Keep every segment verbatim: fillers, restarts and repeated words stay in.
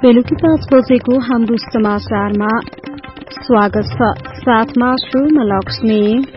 बेलुकी पाँच बजेको हाम्रो समाचारमा स्वागत छ। साथमा छु म लक्ष्मी।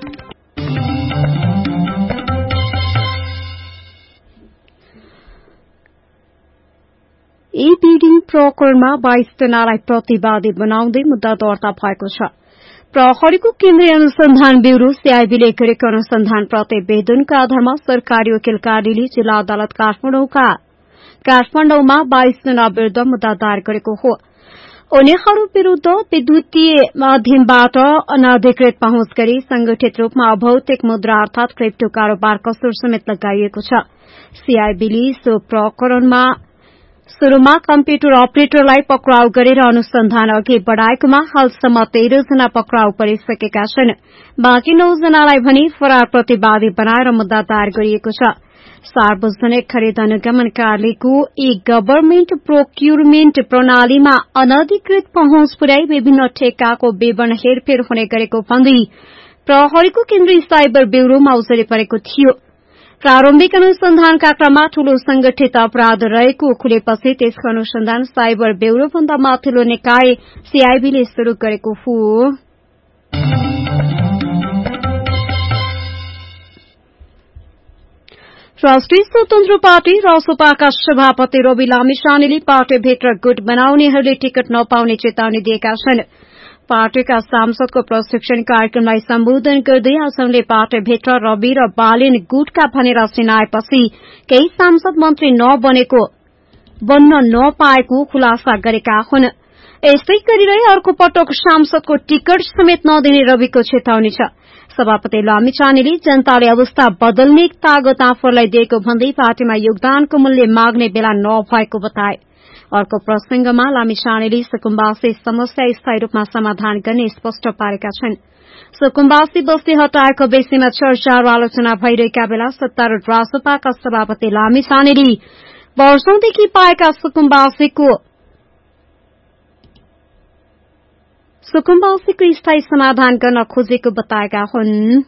ई बिडिङ प्रकरणमा बाइस जनालाई प्रतिवादी बनाउँदै मुद्दा दर्ता भएको छ। प्रहरीको केन्द्रीय अनुसन्धान ब्यूरो सीआईबीले गरेको अनुसन्धान प्रतिवेदनका आधारमा सरकारी वकिल कार्यालय जिल्ला अदालत काठमाडौँका काठमाडौँमा बाइस जना विरूद्ध मुद्दा दायर गरेको हो। उनीहरू विरूद्ध विद्युतीय माध्यमबाट अनाधिकृत पहुँच गरी संगठित रूपमा अभौतिक मुद्रा अर्थात क्रिप्टो कारोबार कसुर समेत लगाइएको छ। सीआईबीले सो प्रकरणमा शुरूमा कम्प्युटर अपरेटरलाई पक्राउ गरेर अनुसन्धान अघि बढ़ाएकोमा हालसम्म तेह्र जना पक्राउ परिसकेका छन्। बाँकी नौ जनालाई भने फरार प्रतिवादी बनाएर मुद्दा दायर गरिएको छ। सार्वजनिक खरिद अनुगमन कार्यालयको ई गभर्नमेन्ट प्रोक्युरमेन्ट प्रणालीमा अनधिकृत पहुँच पुर्याई विभिन्न ठेक्काको विवरण हेरफेर हुने गरेको भन्दै प्रहरीको केन्द्रीय साइबर ब्यूरोमा उजुरी परेको थियो। प्रारम्भिक अनुसन्धानका क्रममा ठूलो संगठित अपराध रहेको खुलेपछि त्यसको अनुसन्धान साइबर ब्यूरो भन्दा माथिल्लो निकाय सीआईबीले शुरू गरेको हो। राष्ट्रिय स्वतन्त्र पार्टी रासोपाका सभापति रवि लामिछानेले पार्टीभित्र गुट बनाउनेहरूले टिकट नपाउने चेतावनी दिएका छन्। पार्टीका सांसदको प्रशिक्षण कार्यक्रमलाई सम्बोधन गर्दै असमले पार्टीभित्र रवि र बालिन गुटका भनेर चिनाएपछि केही सांसद मन्त्री नबनेको बन्न नपाएको खुलासा गरेका हुन्। यस्तै गरिरहे अर्को पटक सांसदको टिकट समेत नदिने रविको चेतावनी छ। सभापति लामिछानेले जनताले अवस्था बदल्ने तागत आफूलाई दिएको भन्दै पार्टीमा योगदानको मूल्य माग्ने बेला नभएको बताए। अर्को प्रसंगमा लामिछानेले सुकुम्बासी समस्या स्थायी रूपमा समाधान गर्ने स्पष्ट पारेका छन्। सुकुम्बासी बस्ती हटाएको विषयमा चर्चा र आलोचना भइरहेका बेला सत्तारूढ़ रासोपाका सभापति लामिछानेले वर्षौंदेखि पाएका सुकुम्बासीको सुकुम्बासीको स्थायी समाधान गर्न खोजेको बताएका हुन्।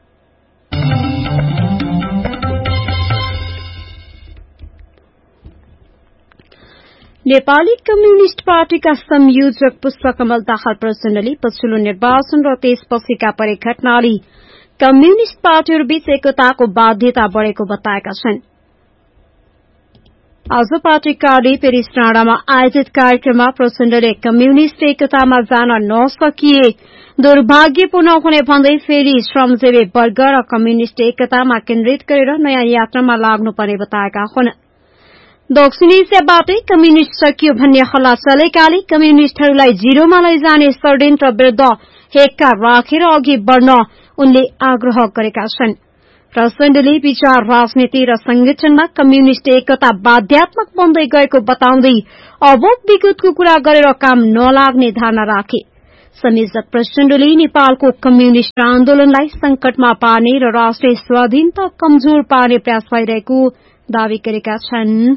नेपाली कम्युनिष्ट पार्टीका संयोजक पुष्पकमल दाहाल प्रचण्डले पछिल्लो निर्वाचन र त्यसपछिका परिघटनाले कम्युनिष्ट पार्टीहरूबीच एकताको बाध्यता बढ़ेको बताएका छन्। आज पार्टी कार्यालय पेरिस डाँडामा आयोजित कार्यक्रममा प्रचण्डले कम्युनिष्ट एकतामा जान नसकिए दुर्भाग्यपूर्ण हुने भन्दै फेरि श्रमजीवी वर्ग र कम्युनिष्ट एकतामा केन्द्रित गरेर नयाँ यात्रामा लाग्नुपर्ने बताएका हुन्। दक्षिण एसियाबाटै कम्युनिष्ट सकियो भन्ने हल्ला चलेकाले कम्युनिष्टहरूलाई जिरोमा लैजाने षड्यन्त्र विरूद्ध हेक्का राखेर अघि बढ़न उनले आग्रह गरेका छन्। प्रचण्डले विचार राजनीति र संगठनमा कम्युनिष्ट एकता बाध्यात्मक बन्दै गएको बताउँदै अब विगतको कुरा गरेर काम नलाग्ने धारणा राखे। संयोजक प्रचण्डले नेपालको कम्युनिष्ट आन्दोलनलाई संकटमा पार्ने र राष्ट्रिय स्वाधीनता कमजोर पार्ने प्रयास भइरहेको दावी गरेका छन्।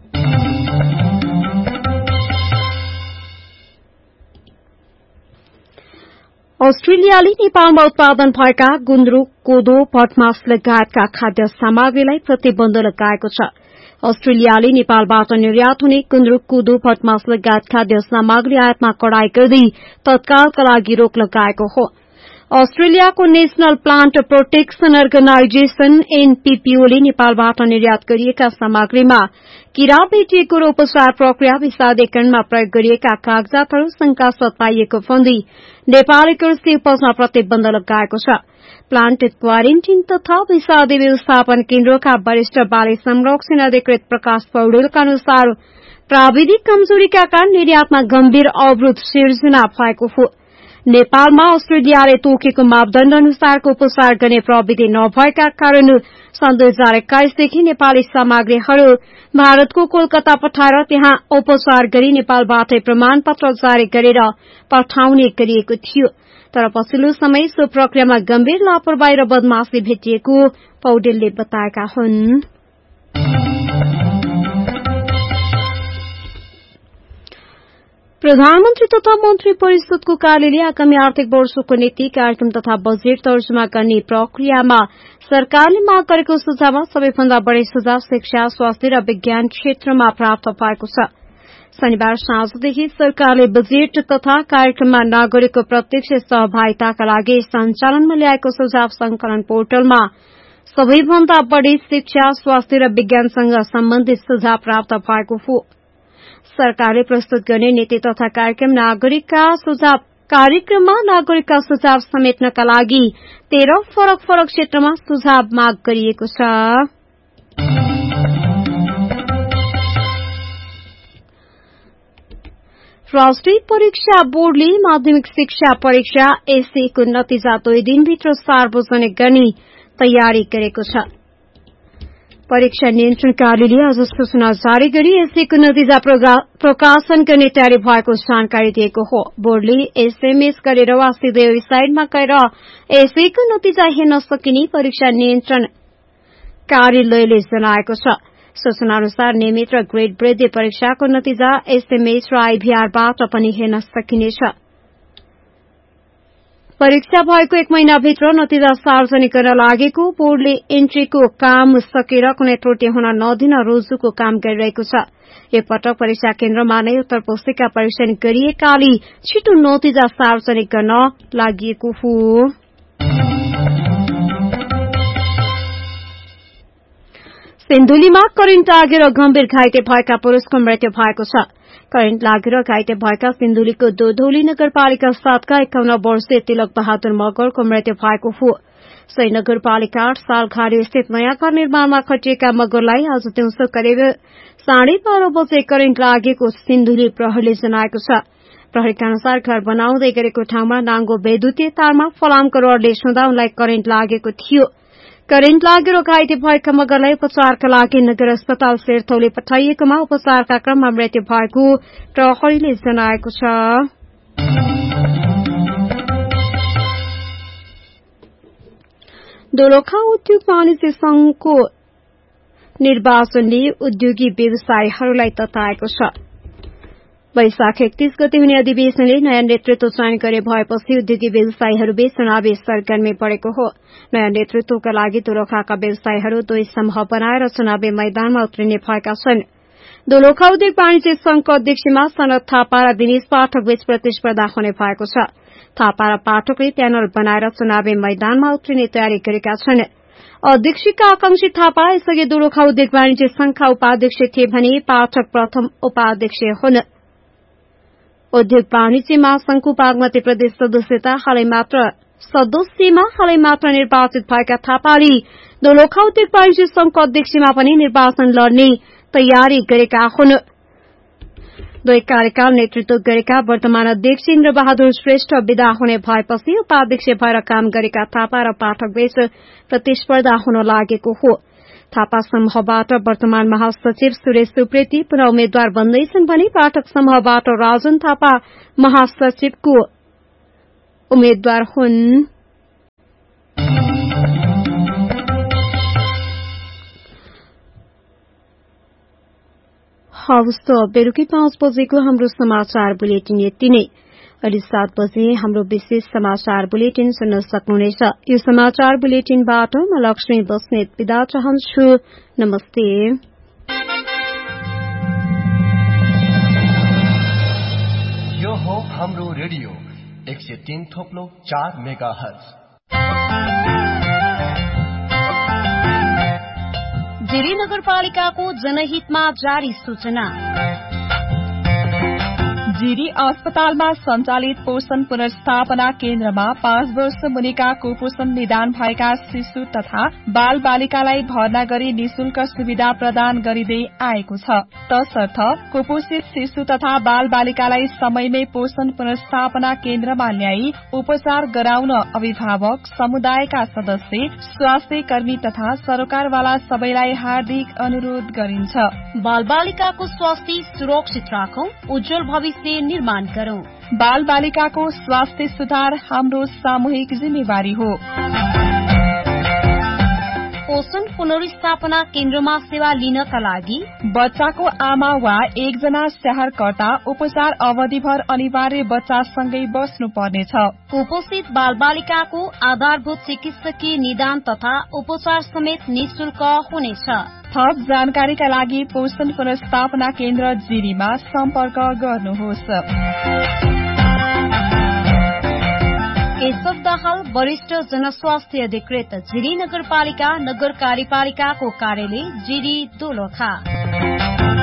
अस्ट्रेलियाले नेपालमा उत्पादन भएका गुन्द्रुक कोदो भटमास लगायतका खाद्य सामग्रीलाई प्रतिबन्ध लगाएको छ। अस्ट्रेलियाले नेपालबाट निर्यात हुने गुन्द्रुक कोदो भटमास लगायत खाद्य सामग्री आयातमा कडाई गर्दै तत्कालका लागि रोक लगाएको हो। अस्ट्रेलियाको नेशनल प्लान्ट प्रोटेक्सन अर्गनाइजेशन एनपीपीओले नेपालबाट निर्यात गरिएका सामग्रीमा किरा भेटिएको र उपचार प्रक्रिया विषादीकरणमा प्रयोग गरिएका कागजातहरू शंकास्पद पाइएको भन्दै नेपाली कृषि उपजमा प्रतिबन्ध लगाएको छ। प्लान्ट क्वारेन्टिन तथा विषादी व्यवस्थापन केन्द्रका वरिष्ठ बाली संरक्षण अधिकृत प्रकाश पौडेलका अनुसार प्राविधिक कमजोरीका कारण निर्यातमा गम्भीर अवरोध सिर्जना भएको हो। नेपालमा अस्ट्रेलियाले तोकेको मापदण्ड अनुसारको उपचार गर्ने प्रविधि नभएका कारण सन् दुई हजार एक्काइसदेखि नेपाली सामग्रीहरू भारतको कोलकाता पठाएर त्यहाँ उपचार गरी नेपालबाटै प्रमाणपत्र जारी गरेर पठाउने गरिएको थियो। तर पछिल्लो समय सो प्रक्रियामा गम्भीर लापरवाही र बदमाशी भेटिएको पौडेलले बताएका हुन्। प्रधानमन्त्री तथा मन्त्री परिषदको कार्यालयले आगामी आर्थिक वर्षको नीति कार्यक्रम तथा बजेट तर्जुमा गर्ने प्रक्रियामा सरकारले माग गरेको सुझावमा सबैभन्दा बढ़ी सुझाव शिक्षा स्वास्थ्य र विज्ञान क्षेत्रमा प्राप्त भएको छ। शनिबार साँझदेखि सरकारले बजेट तथा कार्यक्रममा नागरिकको प्रत्यक्ष सहभागिताका लागि सञ्चालनमा ल्याएको सुझाव संकलन पोर्टलमा सबैभन्दा बढ़ी शिक्षा, स्वास्थ्य र विज्ञानसँग सम्बन्धित सुझाव प्राप्त भएको हो। सरकारले प्रस्तुत गर्ने नीति तथा कार्यक्रम नागरिकका सुझाव कार्यक्रममा नागरिकका सुझाव समेट्नका लागि तेह्र फरक फरक क्षेत्रमा सुझाव माग गरिएको छ। राष्ट्रिय परीक्षा बोर्डले माध्यमिक शिक्षा परीक्षा एसए को नतिजा दुई दिनभित्र सार्वजनिक गर्ने तयारी गरेको छ। परीक्षा नियन्त्रण कार्यालयले आज सूचना जारी गरी एसएको नतिजा प्रकाशन गर्ने तयारी भएको जानकारी दिएको हो। बोर्डले एसएमएस गरेर वा सिधै वेबसाइटमा गएर एसएको नतिजा हेर्न सकिने परीक्षा नियन्त्रण कार्यालयले जनाएको छ। सूचना अनुसार नियमित र ग्रेड वृद्धि परीक्षाको नतिजा एसएमएस र आईभीआरबाट पनि हेर्न सकिनेछ। परीक्षा भएको एक महिनाभित्र नतिजा सार्वजनिक गर्न लागेको बोर्डले एन्ट्रीको काम सकेर कुनै त्रुटि हुन नदिन रोजुको काम गरिरहेको छ। यो पटक परीक्षा केन्द्रमा नै उत्तर पुस्तिका परीक्षण गरिएकाले छिटो नतिजा सार्वजनिक गर्न लागि हो। सिन्धुलीमा करेन्ट लागेर गम्भीर घाइते भएका पुरूषको मृत्यु भएको छ। करेन्ट लागेर घाइते भएका सिन्धुलीको दोधौली नगरपालिका सातका एकाउन्न वर्षीय तिलक बहादुर मगरको मृत्यु भएको हो। सोही नगरपालिका आठ सालघारी स्थित नयाँ घर निर्माणमा खटिएका मगरलाई आज दिउँसो करिब साढे बाह्र बजे करेन्ट लागेको सिन्धुली प्रहरीले जनाएको छ। प्रहरीका अनुसार घर बनाउँदै गरेको ठाउँमा नाङ्गो वैद्युतीय तारमा फलामको रडले छुँदा उनलाई करेन्ट लागेको थियो। करेन्ट लागेर घाइते भएका मगरलाई उपचारका लागि नगर अस्पताल शेरथौले पठाइएकोमा उपचारका क्रममा मृत्यु भएको प्रहरीले जनाएको छ। दोलखा उद्योग वाणिज्य संघको निर्वाचनले उद्योगी व्यवसायीहरूलाई तताएको छ। वैशाख एकतीस गते हुने अधिवेशनले नयाँ नेतृत्व चयन गरे भएपछि उद्योगी व्यवसायीहरूबीच चुनावी सरगर्मी बढ़ेको हो। नयाँ नेतृत्वका लागि दोलखाका व्यवसायीहरू दुई समूह बनाएर चुनावी मैदानमा उत्रिने भएका छन्। दोलखा उद्योग वाणिज्य संघको अध्यक्षमा सनत थापा र दिनेश पाठक बीच प्रतिस्पर्धा हुने भएको छ। थापा र पाठकले प्यानल बनाएर चुनावी मैदानमा उत्रिने तयारी गरेका छन्। अध्यक्षका आकांक्षी थापा यसअघि दोलखा उद्योग वाणिज्य संघका उपाध्यक्ष थिए भने पाठक प्रथम उपाध्यक्ष हुन्। उद्योग वाणिज्य महासंघको बागमती प्रदेश सदस्यता हालै मात्र सदस्यमा हालै मात्र निर्वाचित भएका थापाले दोलखा उद्योग वाणिज्य संघको अध्यक्षमा पनि निर्वाचन लड्ने तयारी गरेका हुन्। दुई कार्यकाल नेतृत्व गरेका वर्तमान अध्यक्ष इन्द्र बहादुर श्रेष्ठ विदा हुने भएपछि उपाध्यक्ष भएर काम गरेका थापा र पाठक बीच प्रतिस्पर्धा हुन लागेको हो। थापा समूहबाट वर्तमान महासचिव सुरेश उप्रेती पुनः उम्मेद्वार बन्दैछन् भने पाठक समूहबाट राजन थापा महासचिवको उम्मेद्वार हुन्। हवस् त बेलुकी पाँच बजेको हाम्रो समाचार बुलेटिन यति नै। अहिले सात बजे हाम्रो विशेष समाचार बुलेटिन सुन्न सक्नुहुनेछ। यो समाचार बुलेटिनबाट म लक्ष्मी बस्नेत बिदा चाहन्छु। नमस्ते। यो हो हाम्रो रेडियो एक सय तीन थोप्लो चार मेगा हर्ज। जिरी नगरपालिकाको जनहितमा जारी सूचना। जिरी अस्पतालमा सञ्चालित पोषण पुनर्स्थापना केन्द्रमा पाँच वर्ष मुनिका कुपोषण निदान भएका शिशु तथा बाल बालिकालाई भर्ना गरी निशुल्क सुविधा प्रदान गरिँदै आएको छ। तसर्थ कुपोषित शिशु तथा बाल बालिकालाई समयमै पोषण पुनर्स्थापना केन्द्रमा ल्याई उपचार गराउन अभिभावक, समुदायका सदस्य, स्वास्थ्य कर्मी तथा सरकारवाला सबैलाई हार्दिक अनुरोध गरिन्छ। बाल बालिकाको स्वास्थ्य सुरक्षित राखौं, उज्जवल भविष्य निर्माण गरौं। बाल बालिकाको स्वास्थ्य सुधार हाम्रो सामूहिक जिम्मेवारी हो। पोषण पुनर्स्थापना केन्द्रमा सेवा लिनका लागि बच्चाको आमा वा एकजना स्याहारकर्ता उपचार अवधिभर अनिवार्य बच्चासँगै बस्नु पर्नेछ। कुपोषित बालबालिकाको आधारभूत चिकित्सकीय निदान तथा उपचार समेत निशुल्क हुनेछ। थप जानकारीका लागि पोषण पुनर्स्थापना केन्द्र जिरीमा सम्पर्क गर्नुहोस्। केशव दाहाल वरिष्ठ जनस्वास्थ्य अधिकृत जिरी नगरपालिका नगर कार्यपालिकाको कार्यालय जिरी दोलखा।